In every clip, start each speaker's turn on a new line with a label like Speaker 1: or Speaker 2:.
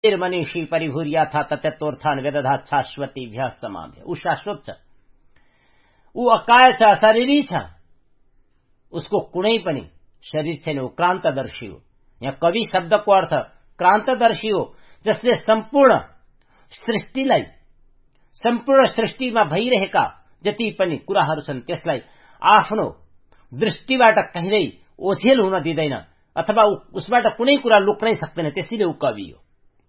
Speaker 1: मनीषी परिभूरिया था तत्त्वोत्थान वेदधात शाश्वती भ्य समाभ्य। ऊ शाश्वत छ, ऊ अकाय छ, अशरीरी छ, उसको कुनै पनि शरीर छैन, ऊ क्रान्तदर्शी हो। यहाँ कवि शब्दको अर्थ क्रान्तदर्शी हो, जसले सम्पूर्ण सृष्टिलाई, सम्पूर्ण सृष्टिमा भइरहेका जति पनि कुराहरू छन् त्यसलाई आफ्नो दृष्टिबाट कहिल्यै ओझेल हुन दिँदैन अथवा उसबाट कुनै कुरा लुक्नै सक्दैन, त्यसैले ऊ कवि हो।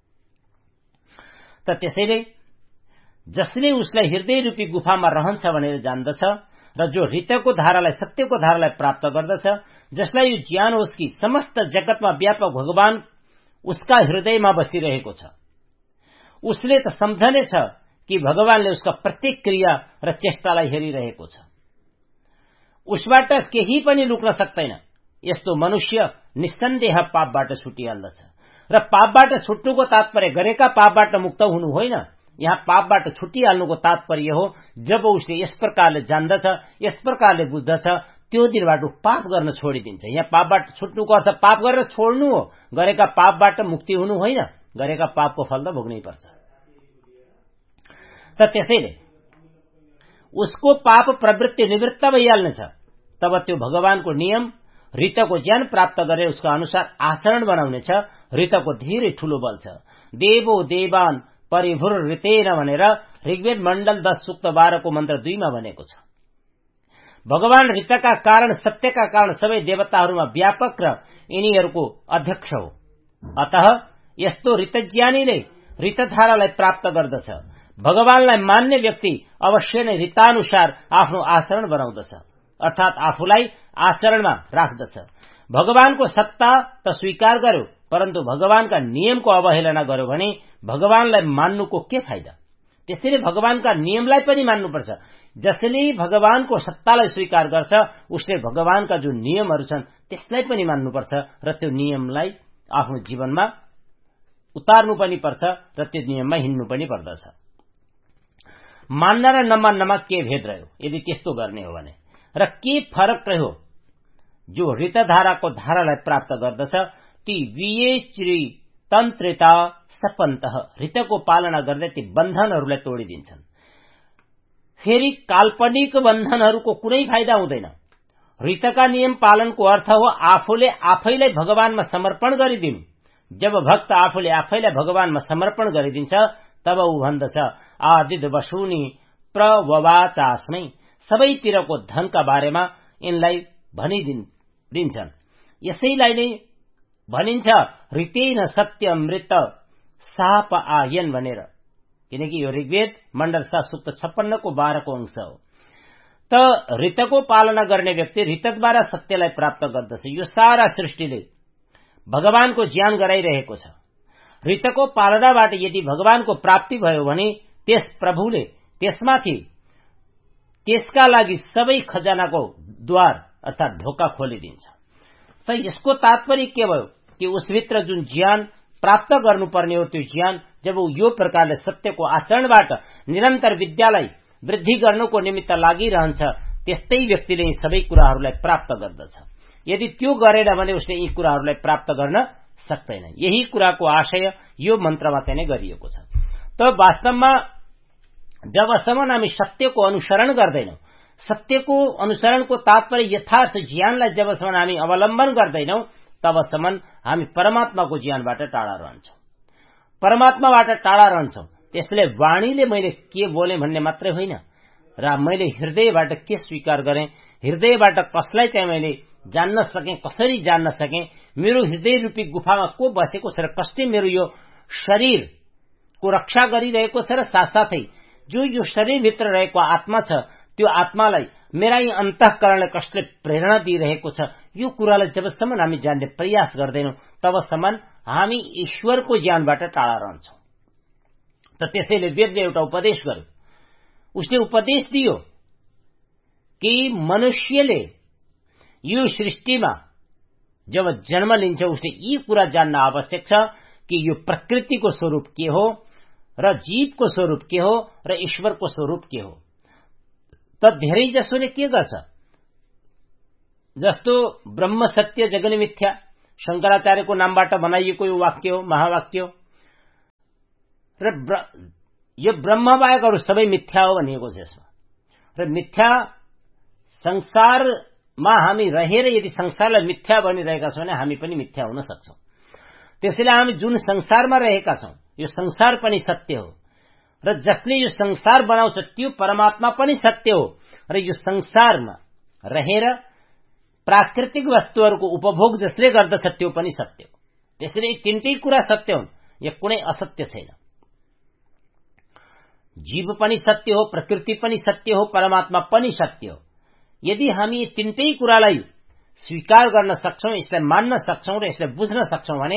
Speaker 1: त त्यसैले जसले उसलाई हृदय रूपी गुफामा रहन्छ भनेर जान्दछ र जो हृदयको धारालाई, सत्यको धारालाई प्राप्त गर्दछ, जसलाई यो ज्ञान होस् कि समस्त जगतमा व्यापक भगवान उसका हृदयमा बसिरहेको छ, उसले त सम्झनेछ कि भगवानले उसका प्रत्येक क्रिया र चेष्टालाई हेरिरहेको छ, उसबाट केही पनि लुक्न सक्दैन। यस्तो मनुष्य निस्सन्देह पापबाट छुटिहाल्दछ र पापबाट छुट्नुको तात्पर्य गरेका पापबाट मुक्त हुनु होइन। यहाँ पापबाट छुटिहाल्नुको तात्पर्य हो जब उसले यस प्रकारले जान्दछ, यस प्रकारले बुझ्दछ, त्यो दिनबाट पाप गर्न छोडिदिन्छ। यहाँ पापबाट छुट्नुको अर्थ पाप गरेर छोड्नु हो, गरेका पापबाट मुक्ति हुनु होइन। गरेका पापको फल त भोग्नै पर्छ। त त्यसैले उसको पाप प्रवृत्ति निवृत्त भइहाल्नेछ। तब त्यो भगवानको नियम रीतको ज्ञान प्राप्त गरेर उसका अनुसार आचरण बनाउनेछ। रीतको धेरै ठूलो बल छ। देवो देवान परिभुर रीतेन भनेर ऋग्वेद मण्डल 10 सूक्त 12 को मन्त्र 2 मा भनेको छ। भगवान रीतका कारण, सत्यका कारण सबै देवताहरूमा व्यापक र यिनीहरूको अध्यक्ष हो। अतः यस्तो रीतज्ञानीले रीतधारालाई प्राप्त गर्दछ। भगवानलाई मान्ने व्यक्ति अवश्य नै रीतानुसार आफ्नो आचरण बनाउँदछ, अर्थात आफूलाई आचरणमा राख्दछ। भगवानको सत्ता त स्वीकार गर्यो, परन्तु भगवानका नियमको अवहेलना गर्यो भने भगवानलाई मान्नुको के फाइदा। त्यसैले भगवानका नियमलाई पनि मान्नुपर्छ। जसले भगवानको सत्तालाई स्वीकार गर्छ उसले भगवानका जुन नियमहरू छन् त्यसलाई पनि मान्नुपर्छ र त्यो नियमलाई आफ्नो जीवनमा उतार्नु पनि पर्छ र त्यो नियममा हिँड्नु पनि पर्दछ। मान्न र नमान्नमा के भेद रह्यो यदि त्यस्तो गर्ने हो भने, र के फरक रह्यो जो ऋतधाराको धारालाई प्राप्त गर्दछ ती वियेचरी तन्त्रिता सपन्तः ऋतको पालना गर्दै ती बन्धनहरूलाई तोडिदिन्छन्। फेरि काल्पनिक बन्धनहरूको कुनै फाइदा हुँदैन। ऋतका नियम पालनको अर्थ हो आफूले आफैलाई भगवानमा समर्पण गरिदिनु। जब भक्त आफूले आफैलाई भगवानमा समर्पण गरिदिन्छ तब ऊ भन्दछ आदिद वसुनी प्रववाचास्मै, सबैतिरको धनका बारेमा यिनलाई भनिदिन्छन्। यसैलाई नै भनिन्छ ऋतेन सत्यमृत साप आयन भनेर, किनकि यो ऋग्वेद मण्डल 7 सूक्त 56 को 12 को अंश हो। त ऋतको पालना गर्ने व्यक्ति ऋतद्वारा सत्यलाई प्राप्त गर्दछ। यो सारा सृष्टिले भगवानको ज्ञान गराइरहेको छ। ऋतको पालनाबाट यदि भगवानको प्राप्ति भयो भने त्यस प्रभुले त्यसमाथि त्यसका लागि सबै खजानाको द्वार अर्थात ढोका खोलिदिन्छ। त यसको तात्पर्य के भयो कि उसभित्र जुन ज्ञान प्राप्त गर्नुपर्ने हो त्यो ज्ञान जब यो प्रकारले सत्यको आचरणबाट निरन्तर विद्यालाई वृद्धि गर्नको निमित्त लागिरहन्छ त्यस्तै व्यक्तिले यी सबै कुराहरूलाई प्राप्त गर्दछ। यदि त्यो गरेन भने उसले यी कुराहरूलाई प्राप्त गर्न सक्दैन। यही कुराको आशय यो मन्त्रमा चाहिँ नै गरिएको छ। त वास्तवमा जबसम्म हामी सत्यको अनुसरण गर्दैनौं, सत्यको अनुसरणको तात्पर्य यथार्थ ज्ञानलाई जबसम्म हामी अवलम्बन गर्दैनौं तबसम्म हामी परमात्माको ज्ञानबाट टाढा रहन्छौं, परमात्माबाट टाढा रहन्छौं। त्यसले वाणीले मैले के बोले भन्ने मात्रै होइन, र मैले हृदयबाट के स्वीकार गरेँ, हृदयबाट कसलाई चाहिँ मैले जान्न सकेँ, कसरी जान्न सकेँ, मेरो हृदय रूपी गुफामा को बसेको छ र कसले मेरो यो शरीरको रक्षा गरिरहेको छ, र साथसाथै जो यो शरीरभित्र रहेको आत्मा छ त्यो आत्मालाई मेरा यी अन्तःकरणले कसले प्रेरणा दिइरहेको छ, यो कुरालाई जबसम्म हामी जान्ने प्रयास गर्दैनौं तबसम्म हामी ईश्वरको ज्ञानबाट टाढा रहन्छौं। त त्यसैले वेदले एउटा उपदेश गर्यो। उसले उपदेश दियो कि मनुष्यले यो सृष्टिमा जब जन्म लिन्छ उसले यी कुरा जान्न आवश्यक छ कि यो प्रकृतिको स्वरूप के हो र जीवको स्वरूप के हो र ईश्वरको स्वरूप के हो। त धेरै जसोले के गर्छ, जस्तो ब्रह्म सत्य जगन मिथ्या शंकराचार्यको नामबाट बनाइएको यो वाक्य हो, महावाक्य हो। र यो ब्रह्म बाहेक अरू सबै मिथ्या हो भनिएको छ यसमा। र मिथ्या संसारमा हामी रहेर यदि संसारलाई मिथ्या भनिरहेका छौँ भने हामी पनि मिथ्या हुन सक्छौं। त्यसैले हामी जुन संसारमा रहेका छौं यो संसार पनि सत्य हो र जसले यो संसार बनाउँछ त्यो परमात्मा पनि सत्य हो र यो संसारमा रहेर प्राकृतिक वस्तुहरूको उपभोग जसले गर्दछ त्यो पनि सत्य हो। त्यसैले यी तीनटै कुरा सत्य हुन्, यहाँ कुनै असत्य छैन। जीव पनि सत्य हो, प्रकृति पनि सत्य हो, परमात्मा पनि सत्य हो। यदि हामी यी तीनटै कुरालाई स्वीकार गर्न सक्छौं, यसलाई मान्न सक्छौं र यसलाई बुझ्न सक्छौं भने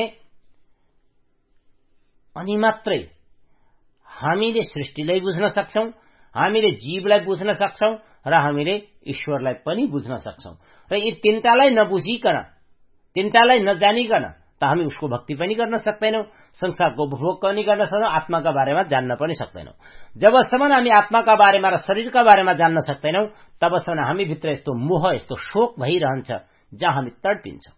Speaker 1: अनि मात्रै हामीले सृष्टिलाई बुझ्न सक्छौं, हामीले जीवलाई बुझ्न सक्छौं र हामीले ईश्वरलाई पनि बुझ्न सक्छौं। र यी तीनटालाई नबुझिकन, तीनटालाई नजानिकन त हामी उसको भक्ति पनि गर्न सक्दैनौं, संसारको उपभोग पनि गर्न सक्दैनौं, आत्माका बारेमा जान्न पनि सक्दैनौं। जबसम्म हामी आत्माका बारेमा र शरीरका बारेमा जान्न सक्दैनौं तबसम्म हामी भित्र यस्तो मोह, यस्तो शोक भइरहन्छ जहाँ हामी तडपिन्छौं।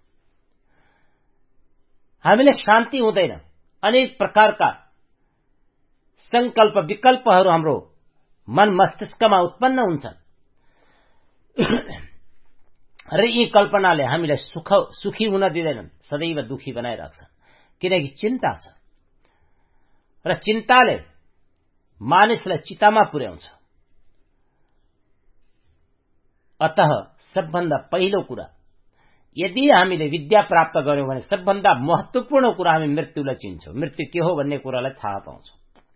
Speaker 1: हामीले शान्ति हुँदैन, अनेक प्रकारका संकल्प विकल्पहरू हाम्रो मन मस्तिष्कमा उत्पन्न हुन्छन् र यी कल्पनाले हामीलाई सुखी हुन दिँदैनन्, सदैव दुखी बनाइराख्छन्। किनकि चिन्ता छ र चिन्ताले मानिसलाई चितामा पुर्याउँछ। अतः सबभन्दा पहिलो कुरा, यदि हामीले विद्या प्राप्त गर्यौं भने सबभन्दा महत्वपूर्ण कुरा हामी मृत्युलाई चिन्छौं। मृत्यु के हो भन्ने कुरालाई थाहा पाउँछौं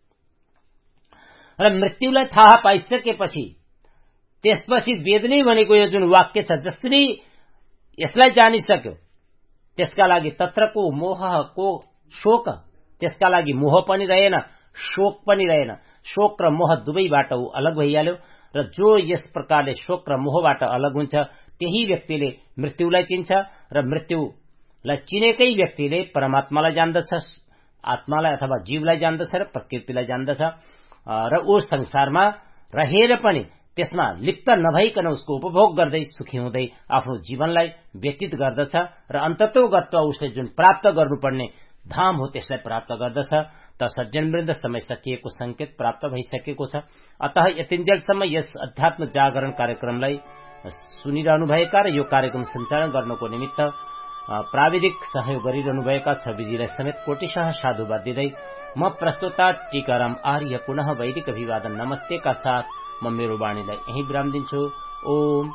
Speaker 1: र मृत्युलाई थाहा पाइसकेपछि त्यसपछि वेदले भनेको यो जुन वाक्य छ, जसरी यसलाई जानिसक्यो त्यसका लागि तत्रको मोहको शोक, त्यसका लागि मोह पनि रहेन, शोक पनि रहेन। शोक र मोह दुवैबाट ऊ अलग भइहाल्यो र जो यस प्रकारले शोक र मोहबाट अलग हुन्छ त्यही व्यक्तिले मृत्युलाई चिन्छ र मृत्युलाई चिनेकै व्यक्तिले परमात्मालाई जान्दछ, आत्मालाई अथवा जीवलाई जान्दछ र प्रकृतिलाई जान्दछ र ऊ संसारमा रहेर पनि त्यसमा लिप्त नभइकन उसको उपभोग गर्दै सुखी हुँदै आफ्नो जीवनलाई व्यतीत गर्दछ र अन्ततोगत्व उसले जुन प्राप्त गर्नुपर्ने धाम हो त्यसलाई प्राप्त गर्दछ। त सज्जनवृन्द, समय सकिएको संकेत प्राप्त भइसकेको छ। अतः यतिन्जेलसम्म यस अध्यात्म जागरण कार्यक्रमलाई सुनिरहनुभएका र यो कार्यक्रम सञ्चालन गर्नको निमित्त प्राविधिक सहयोग गरिरहनुभएका छविजीलाई समेत कोटिशः साधुवाद दिँदै म प्रस्तोता टीकाराम आर्य पुनः वैदिक अभिवादन नमस्ते का साथ म मेरो वाणीलाई यही विराम दिन्छु। ओम